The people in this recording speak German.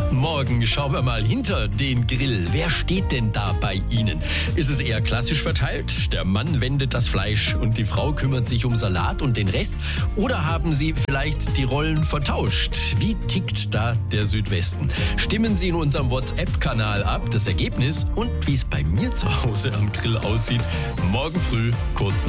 Morgen schauen wir mal hinter den Grill. Wer steht denn da bei Ihnen? Ist es eher klassisch verteilt? Der Mann wendet das Fleisch und die Frau kümmert sich um Salat und den Rest? Oder haben Sie vielleicht die Rollen vertauscht? Wie tickt da der Südwesten? Stimmen Sie in unserem WhatsApp-Kanal ab, das Ergebnis und wie es bei mir zu Hause am Grill aussieht. Morgen früh, kurz